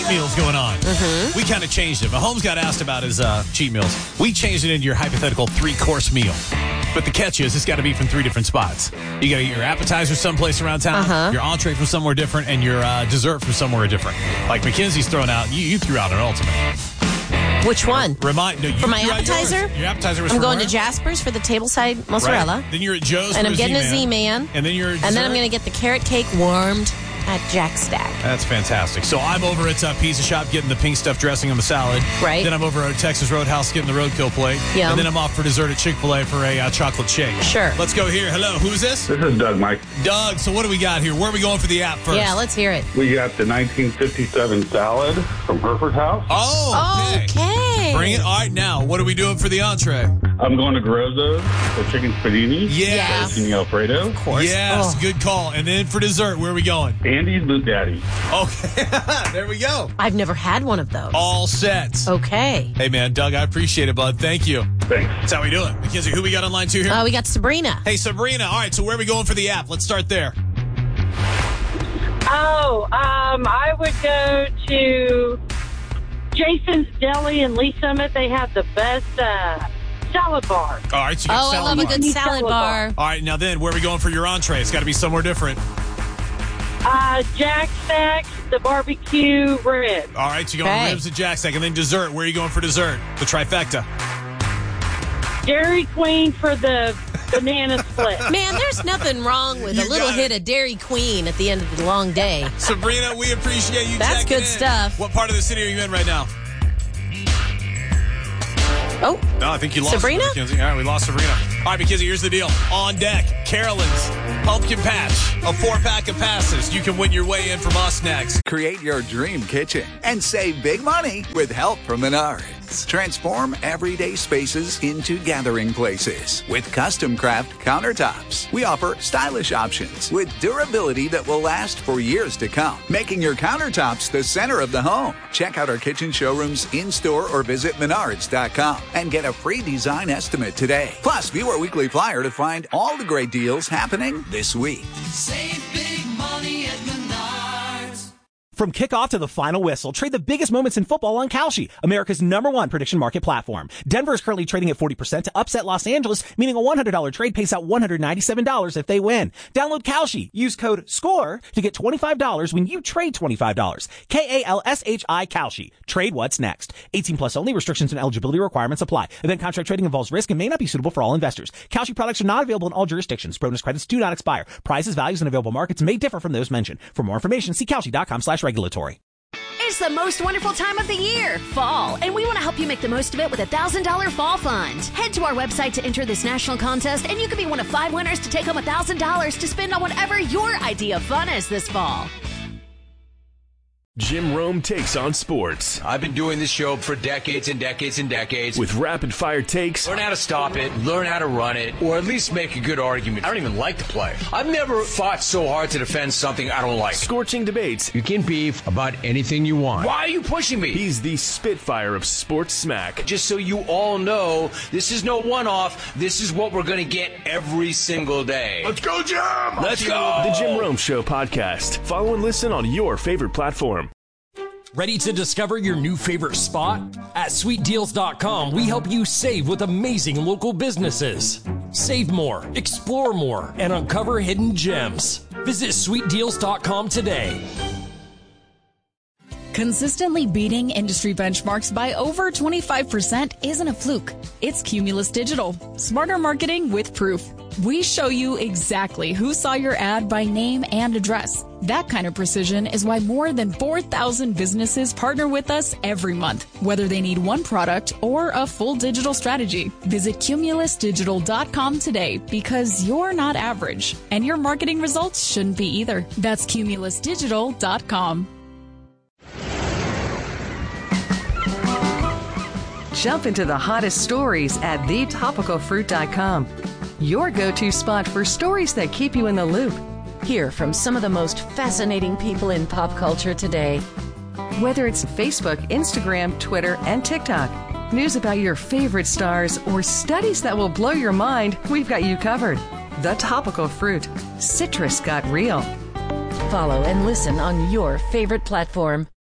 meals going on. Mm-hmm. We kind of changed it. Mahomes got asked about his cheat meals. We changed it into your hypothetical 3-course meal. But the catch is, it's got to be from 3 different spots. You got to get your appetizer someplace around town, your entree from somewhere different, and your dessert from somewhere different. Like Mackenzie's throwing out, you threw out an ultimate. Which one? For my appetizer? Your appetizer was I'm going to Jasper's for the tableside mozzarella. Right. Then you're at Joe's and for I'm getting a Z-Man. And then I'm going to get the carrot cake warmed at Jack Stack. That's fantastic. So I'm over at Pizza Shop getting the pink stuffed dressing on the salad. Right. Then I'm over at Texas Roadhouse getting the roadkill plate. Yum. And then I'm off for dessert at Chick-fil-A for a chocolate shake. Sure. Let's go here. Hello, who is this? This is Doug, Mike. Doug, so what do we got here? Where are we going for the app first? Yeah, let's hear it. We got the 1957 salad from Hereford House. Oh, okay. Bring it. All right, now, what are we doing for the entree? I'm going to Garozzo's for chicken spadini. Yeah. Fettuccine Alfredo. Of course. Yes, good call. And then for dessert, where are we going? Andy's Boot Daddy. Okay, there we go. I've never had one of those. All set. Okay. Hey, man, Doug, I appreciate it, bud. Thank you. Thanks. That's how we do it. Mackenzie, who we got on line 2 here? We got Sabrina. Hey, Sabrina. All right, so where are we going for the app? Let's start there. I would go to Jason's Deli in Lee Summit. They have the best salad bar. All right, so you got I salad love a bar. good salad bar. All right, now then, where are we going for your entree? It's got to be somewhere different. Jack Stack, the barbecue rib. All right, so you're going ribs at Jack Stack. And then dessert, where are you going for dessert? The trifecta. Dairy Queen for the banana split. Man, there's nothing wrong with a little hit of Dairy Queen at the end of the long day. Sabrina, we appreciate you That's checking good in. stuff. What part of the city are you in right now? Oh. No, I think you lost Sabrina? Mackenzie. All right, we lost Sabrina. All right, Mackenzie, here's the deal. On deck, Carolyn's Pumpkin Patch, a 4-pack of passes. You can win your way in from us next. Create your dream kitchen and save big money with help from Menards. Transform everyday spaces into gathering places with custom craft countertops. We offer stylish options with durability that will last for years to come, making your countertops the center of the home. Check out our kitchen showrooms in-store or visit Menards.com and get a free design estimate today. Plus, view our weekly flyer to find all the great deals happening this week. Save big money at Menards. From kickoff to the final whistle, trade the biggest moments in football on Kalshi, America's #1 prediction market platform. Denver is currently trading at 40% to upset Los Angeles, meaning a $100 trade pays out $197 if they win. Download Kalshi. Use code SCORE to get $25 when you trade $25. KALSHI Kalshi. Trade what's next. 18 plus only. Restrictions and eligibility requirements apply. Event contract trading involves risk and may not be suitable for all investors. Kalshi products are not available in all jurisdictions. Bonus credits do not expire. Prices, values, and available markets may differ from those mentioned. For more information, see Kalshi.com/regulatory. It's the most wonderful time of the year, fall, and we want to help you make the most of it with a $1,000 fall fund. Head to our website to enter this national contest, and you could be one of 5 winners to take home $1,000 to spend on whatever your idea of fun is this fall. Jim Rome takes on sports. I've been doing this show for decades and decades and decades. With rapid-fire takes. Learn how to stop it, learn how to run it, or at least make a good argument. I don't even like to play. I've never fought so hard to defend something I don't like. Scorching debates. You can beef about anything you want. Why are you pushing me? He's the Spitfire of sports smack. Just so you all know, this is no one-off. This is what we're going to get every single day. Let's go, Jim! Let's go! The Jim Rome Show podcast. Follow and listen on your favorite platform. Ready to discover your new favorite spot? At sweetdeals.com, we help you save with amazing local businesses. Save more, explore more, and uncover hidden gems. Visit sweetdeals.com today. Consistently beating industry benchmarks by over 25% isn't a fluke. It's Cumulus Digital. Smarter marketing with proof. We show you exactly who saw your ad by name and address. That kind of precision is why more than 4,000 businesses partner with us every month, whether they need one product or a full digital strategy. Visit cumulusdigital.com today because you're not average, and your marketing results shouldn't be either. That's cumulusdigital.com. Jump into the hottest stories at thetopicalfruit.com. Your go-to spot for stories that keep you in the loop. Hear from some of the most fascinating people in pop culture today. Whether it's Facebook, Instagram, Twitter, and TikTok, news about your favorite stars, or studies that will blow your mind, we've got you covered. The Topical Fruit. Citrus got real. Follow and listen on your favorite platform.